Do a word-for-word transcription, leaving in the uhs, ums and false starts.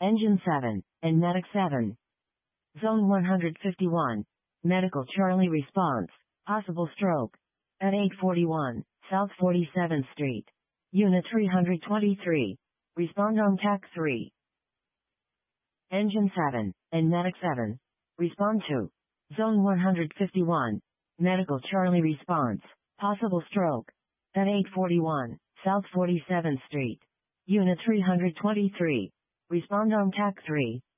Engine seven, and Medic seven. Zone one hundred fifty-one. Medical Charlie response. Possible stroke. At eight forty-one, South forty-seventh Street. Unit three hundred twenty-three. Respond on T A C three. Engine seven, and Medic seven. Respond to. Zone one hundred fifty-one. Medical Charlie response. Possible stroke. At eight forty-one, South forty-seventh Street. Unit three hundred twenty-three. Respond on T A C three.